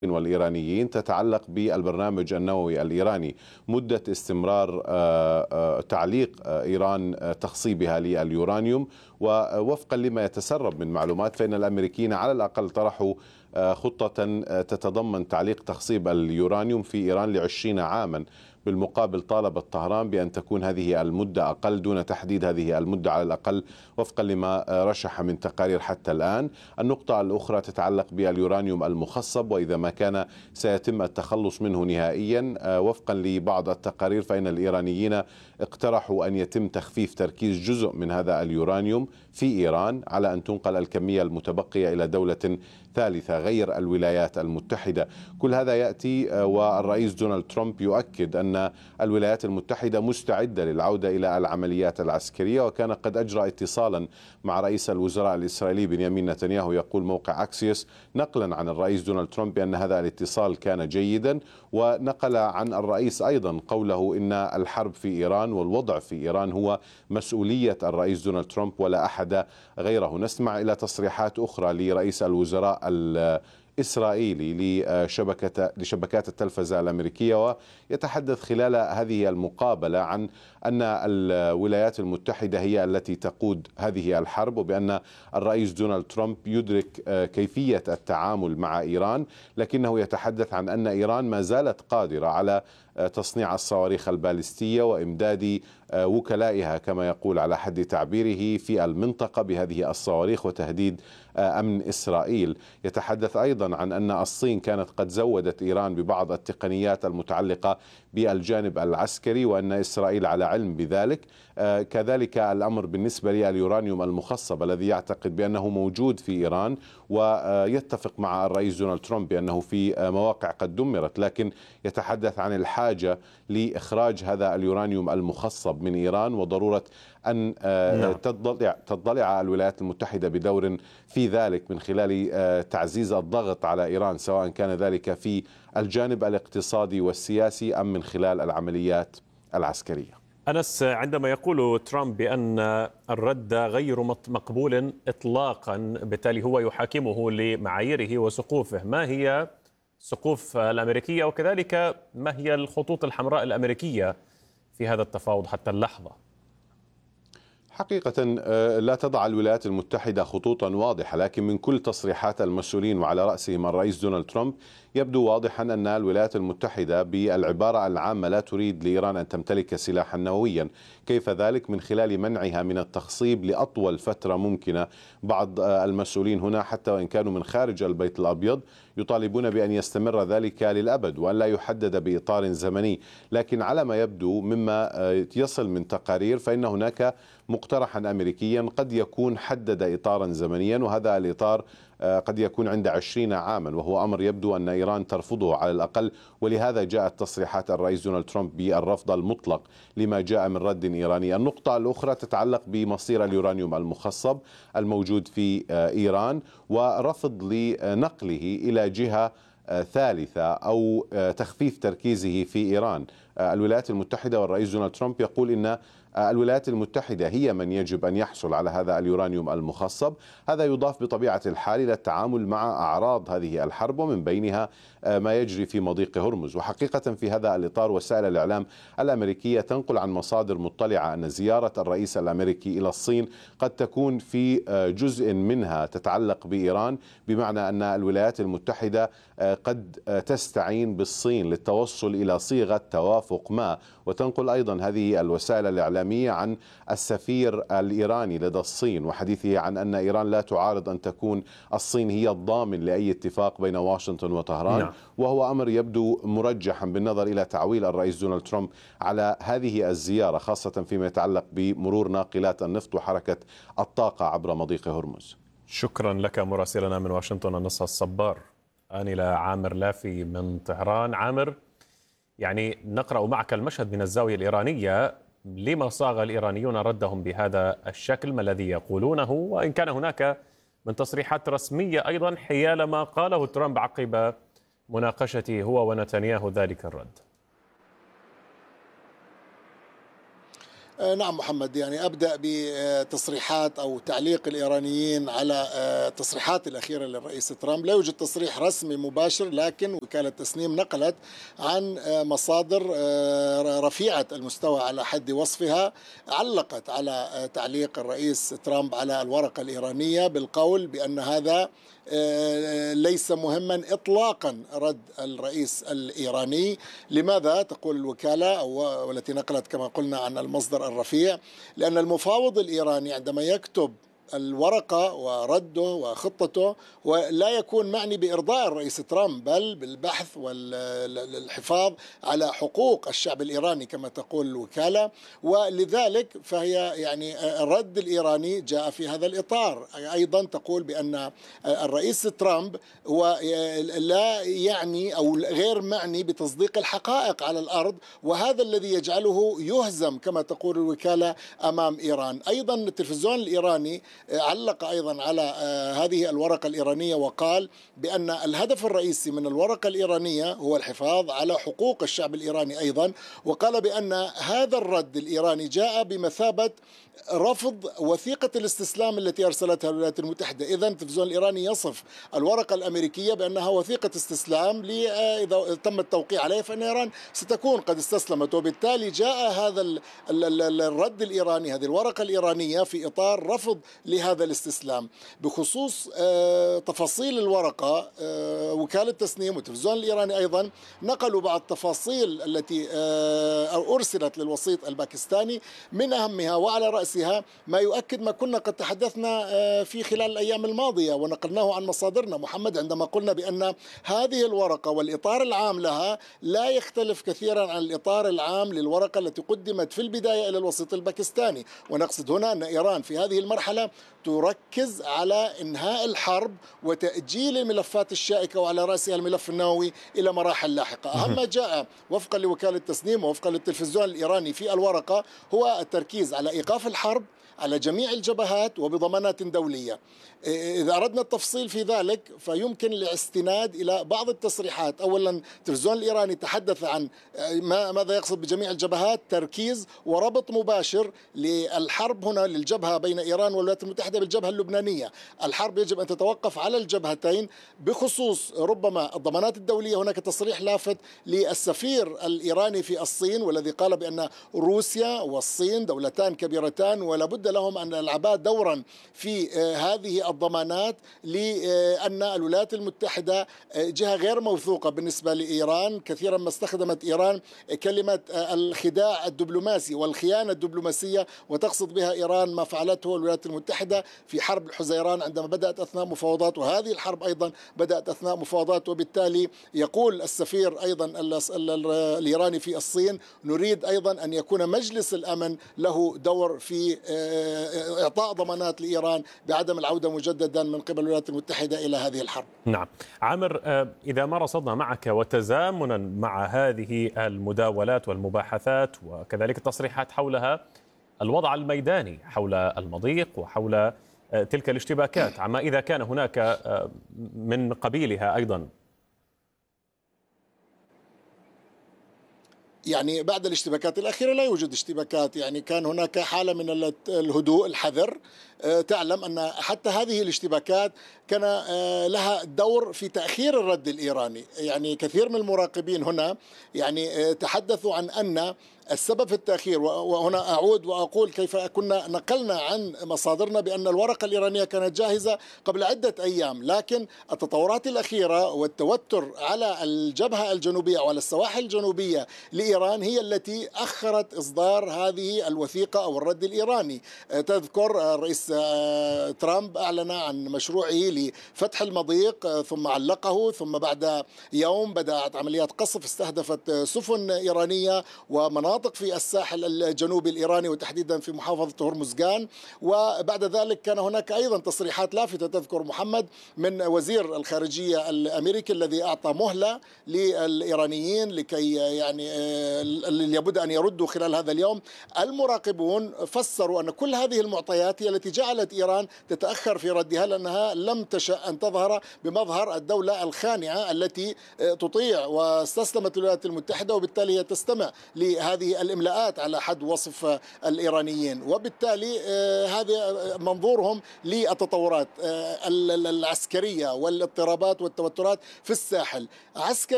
والإيرانيين تتعلق بالبرنامج النووي الإيراني، مدة استمرار تعليق إيران تخصيبها لليورانيوم. ووفقا لما يتسرب من معلومات فإن الأمريكيين على الأقل طرحوا خطة تتضمن تعليق تخصيب اليورانيوم في إيران ل20 عاما. بالمقابل طالبت طهران بأن تكون هذه المدة أقل دون تحديد هذه المدة على الأقل وفقا لما رشح من تقارير حتى الآن. النقطة الأخرى تتعلق باليورانيوم المخصب، وإذا ما كان سيتم التخلص منه نهائيا وفقا لبعض التقارير فإن الإيرانيين اقترحوا أن يتم تخفيف تركيز جزء من هذا اليورانيوم في إيران على أن تنقل الكمية المتبقية إلى دولة ثالثة غير الولايات المتحدة. كل هذا يأتي والرئيس دونالد ترامب يؤكد أن الولايات المتحدة مستعدة للعودة إلى العمليات العسكرية، وكان قد أجرى اتصالا مع رئيس الوزراء الإسرائيلي بنيامين نتنياهو. يقول موقع أكسيوس نقلا عن الرئيس دونالد ترامب بأن هذا الاتصال كان جيدا، ونقل عن الرئيس أيضا قوله إن الحرب في إيران والوضع في إيران هو مسؤولية الرئيس دونالد ترامب ولا أحد غيره. نسمع إلى تصريحات أخرى لرئيس الوزراء الإسرائيلي لشبكات التلفزة الأمريكية، ويتحدث خلال هذه المقابلة عن أن الولايات المتحدة هي التي تقود هذه الحرب، وبأن الرئيس دونالد ترامب يدرك كيفية التعامل مع إيران، لكنه يتحدث عن أن إيران ما زالت قادرة على تصنيع الصواريخ البالستية وإمداد وكلائها كما يقول على حد تعبيره في المنطقة بهذه الصواريخ وتهديد أمن إسرائيل. يتحدث أيضا عن أن الصين كانت قد زودت إيران ببعض التقنيات المتعلقة بالجانب العسكري وأن إسرائيل على علم بذلك. كذلك الأمر بالنسبة لليورانيوم المخصب الذي يعتقد بأنه موجود في إيران، ويتفق مع الرئيس دونالد ترامب بأنه في مواقع قد دمرت، لكن يتحدث عن الحاجة لإخراج هذا اليورانيوم المخصب من إيران وضرورة أن تضلع الولايات المتحدة بدور في ذلك من خلال تعزيز الضغط على إيران، سواء كان ذلك في الجانب الاقتصادي والسياسي أم من خلال العمليات العسكرية. أنس، عندما يقول ترامب بأن الرد غير مقبول إطلاقا بالتالي هو يحاكمه لمعاييره وسقوفه، ما هي السقوف الأمريكية وكذلك ما هي الخطوط الحمراء الأمريكية في هذا التفاوض حتى اللحظة؟ حقيقة لا تضع الولايات المتحدة خطوطا واضحة، لكن من كل تصريحات المسؤولين وعلى رأسهم الرئيس دونالد ترامب يبدو واضحا أن الولايات المتحدة بالعبارة العامة لا تريد لإيران أن تمتلك سلاحا نوويا. كيف ذلك؟ من خلال منعها من التخصيب لأطول فترة ممكنة. بعض المسؤولين هنا حتى وإن كانوا من خارج البيت الأبيض يطالبون بأن يستمر ذلك للأبد وأن لا يحدد بإطار زمني، لكن على ما يبدو مما يصل من تقارير فإن هناك مقترحا أمريكيا قد يكون حدد إطارا زمنيا، وهذا الإطار قد يكون عند 20 عاما، وهو أمر يبدو أن إيران ترفضه على الأقل، ولهذا جاءت تصريحات الرئيس دونالد ترامب بالرفض المطلق لما جاء من رد إيراني. النقطة الأخرى تتعلق بمصير اليورانيوم المخصب الموجود في إيران ورفض لنقله إلى جهة ثالثة أو تخفيف تركيزه في إيران. الولايات المتحدة والرئيس دونالد ترامب يقول إن الولايات المتحدة هي من يجب أن يحصل على هذا اليورانيوم المخصب. هذا يضاف بطبيعة الحال إلى التعامل مع أعراض هذه الحرب ومن بينها ما يجري في مضيق هرمز. وحقيقة في هذا الإطار وسائل الإعلام الأمريكية تنقل عن مصادر مطلعة أن زيارة الرئيس الأمريكي إلى الصين قد تكون في جزء منها تتعلق بإيران، بمعنى أن الولايات المتحدة قد تستعين بالصين للتوصل إلى صيغة توافق ما. وتنقل أيضا هذه الوسائل الإعلامية عن السفير الإيراني لدى الصين وحديثه عن أن إيران لا تعارض أن تكون الصين هي الضامن لأي اتفاق بين واشنطن وطهران. وهو أمر يبدو مرجحا بالنظر إلى تعويل الرئيس دونالد ترامب على هذه الزيارة، خاصة فيما يتعلق بمرور ناقلات النفط وحركة الطاقة عبر مضيق هرمز. شكرا لك مراسلنا من واشنطن النصر الصبار. إلى عامر لافي من طهران. عامر، يعني نقرأ معك المشهد من الزاوية الإيرانية، لما صاغ الإيرانيون ردهم بهذا الشكل؟ ما الذي يقولونه؟ وإن كان هناك من تصريحات رسمية أيضا حيال ما قاله ترامب عقب مناقشته هو ونتنياهو ذلك الرد. نعم محمد، يعني أبدأ بتصريحات أو تعليق الإيرانيين على التصريحات الأخيرة للرئيس ترامب. لا يوجد تصريح رسمي مباشر، لكن وكالة تسنيم نقلت عن مصادر رفيعة المستوى على حد وصفها علقت على تعليق الرئيس ترامب على الورقة الإيرانية بالقول بأن هذا ليس مهما إطلاقا رد الرئيس الإيراني. لماذا؟ تقول الوكالة والتي نقلت كما قلنا عن المصدر الرفيع، لأن المفاوض الإيراني عندما يكتب الورقة ورده وخطته ولا يكون معني بإرضاء الرئيس ترامب، بل بالبحث والحفاظ على حقوق الشعب الإيراني كما تقول الوكالة. ولذلك فهي يعني الرد الإيراني جاء في هذا الإطار. أيضا تقول بأن الرئيس ترامب هو لا يعني أو غير معني بتصديق الحقائق على الأرض، وهذا الذي يجعله يهزم كما تقول الوكالة أمام إيران. أيضا التلفزيون الإيراني علق أيضا على هذه الورقة الإيرانية وقال بأن الهدف الرئيسي من الورقة الإيرانية هو الحفاظ على حقوق الشعب الإيراني أيضا، وقال بأن هذا الرد الإيراني جاء بمثابة رفض وثيقة الاستسلام التي أرسلتها الولايات المتحدة. إذن التلفزيون الإيراني يصف الورقة الأمريكية بأنها وثيقة استسلام، إذا تم التوقيع عليها فإن إيران ستكون قد استسلمت، وبالتالي جاء هذا الرد الإيراني، هذه الورقة الإيرانية في إطار رفض لهذا الاستسلام. بخصوص تفاصيل الورقة، وكالة تسنيم والتلفزيون الإيراني أيضا نقلوا بعض التفاصيل التي أرسلت للوسيط الباكستاني، من أهمها وعلى رأسها ما يؤكد ما كنا قد تحدثنا في خلال الأيام الماضية ونقلناه عن مصادرنا محمد، عندما قلنا بأن هذه الورقة والإطار العام لها لا يختلف كثيرا عن الإطار العام للورقة التي قدمت في البداية إلى الوسيط الباكستاني. ونقصد هنا أن إيران في هذه المرحلة تركز على إنهاء الحرب وتأجيل الملفات الشائكة وعلى رأسها الملف النووي إلى مراحل لاحقة. أهم ما جاء وفقا لوكالة تسنيم ووفقا للتلفزيون الإيراني في الورقة هو التركيز على إيقاف الحرب على جميع الجبهات وبضمانات دولية. إذا أردنا التفصيل في ذلك فيمكن الاستناد إلى بعض التصريحات. أولا التلفزيون الإيراني تحدث عن ماذا يقصد بجميع الجبهات، تركيز وربط مباشر للحرب هنا للجبهة بين إيران والولايات المتحدة بالجبهة اللبنانية. الحرب يجب أن تتوقف على الجبهتين. بخصوص ربما الضمانات الدولية، هناك تصريح لافت للسفير الإيراني في الصين والذي قال بأن روسيا والصين دولتان كبيرتان ولا بد لهم أن يلعبا دورا في هذه الضمانات، لأن الولايات المتحدة جهة غير موثوقة بالنسبة لإيران. كثيرا ما استخدمت إيران كلمة الخداع الدبلوماسي والخيانة الدبلوماسية، وتقصد بها إيران ما فعلته الولايات المتحدة في حرب الحزيران عندما بدأت أثناء مفاوضات، وهذه الحرب أيضا بدأت أثناء مفاوضات. وبالتالي يقول السفير أيضا الإيراني في الصين نريد أيضا أن يكون مجلس الأمن له دور في إعطاء ضمانات لإيران بعدم العودة مجددا من قبل الولايات المتحدة إلى هذه الحرب. نعم عامر، إذا ما رصدنا معك وتزامنا مع هذه المداولات والمباحثات وكذلك التصريحات حولها، الوضع الميداني حول المضيق وحول تلك الاشتباكات، عما إذا كان هناك من قبيلها أيضا. يعني بعد الاشتباكات الأخيرة لا يوجد اشتباكات، يعني كان هناك حالة من الهدوء الحذر. تعلم أن حتى هذه الاشتباكات كان لها دور في تأخير الرد الإيراني. يعني كثير من المراقبين هنا يعني تحدثوا عن أن السبب في التأخير، وهنا أعود وأقول كيف كنا نقلنا عن مصادرنا بأن الورقة الإيرانية كانت جاهزة قبل عدة أيام، لكن التطورات الأخيرة والتوتر على الجبهة الجنوبية وعلى السواحل الجنوبية لإيران هي التي أخرت إصدار هذه الوثيقة أو الرد الإيراني. تذكر الرئيس ترامب أعلن عن مشروعه لفتح المضيق ثم علقه، ثم بعد يوم بدأت عمليات قصف استهدفت سفن إيرانية ومناطق في الساحل الجنوبي الإيراني وتحديدا في محافظة هرمزغان. وبعد ذلك كان هناك أيضا تصريحات لافتة تذكر محمد من وزير الخارجية الأمريكي الذي أعطى مهلة للإيرانيين لكي يعني اللي لابد أن يردوا خلال هذا اليوم. المراقبون فسروا أن كل هذه المعطيات هي التي جعلت إيران تتأخر في ردها، لأنها لم تشأ أن تظهر بمظهر الدولة الخانعة التي تطيع واستسلمت الولايات المتحدة، وبالتالي هي تستمع لهذه الإملاءات على حد وصف الإيرانيين. وبالتالي هذا منظورهم للتطورات العسكرية والاضطرابات والتوترات في الساحل.